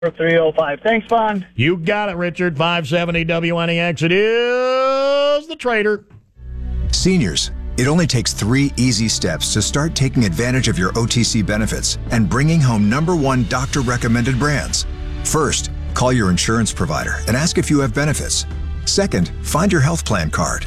305. Thanks, Vaughn. You got it, Richard. 570 WNEX. It is the Trader. Seniors, it only takes 3 easy steps to start taking advantage of your OTC benefits and bringing home #1 doctor-recommended brands. First, call your insurance provider and ask if you have benefits. Second, find your health plan card.